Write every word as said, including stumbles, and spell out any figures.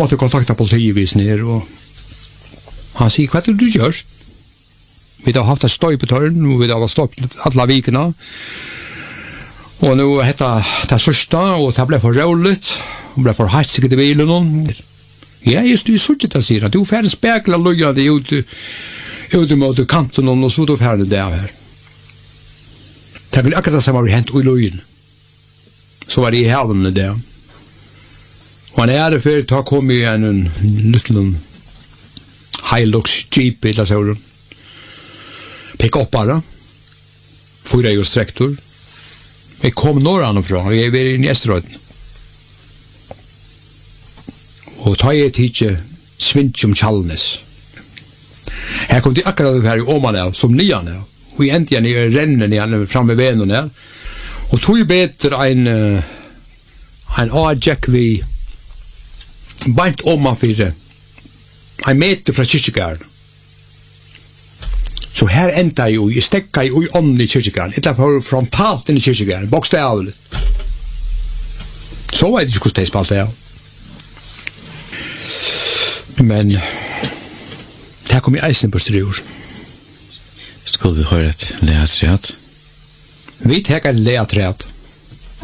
måtte kontakta politiet ner och han säger, vad är det du gör? Vi har haft ett støy på tørren, og vi har stått alla vikerna. Og nu hetta det sørsta, og det ble for roligt, og ble for hatt sikkert i bilen. Ja, just det, så ikke det sier, du er ferdig spekla løyade ute, ute mot kanten, og så er du ferdig det her. Det er vel akkurat det som har hendt i løyen. Så var det i havnen det. Og han er det for å komme i en liten Hilux Jeep, eller så. Pick-upare, fyra just traktor. Jag kom några annan från, jag är i Nästeröden. Och tar jag till Svintium Chalnes. Här kom det akkurat här i Åman som nian är. Och egentligen är rennen igen fram med benen där. Och tog ju bättre en en A-jack vi bant Åman för en meter från kyrkogården. Så här ändrar ju, jag stäcker ju i ånden i kyrkogården. Inte för frontalt in i kyrkogården, bokstavligt. Så var det inte hur det spalt det. Men det här kom i eisen på styr. Skulle vi höra ett läaträtt? Vi tar ett läaträtt.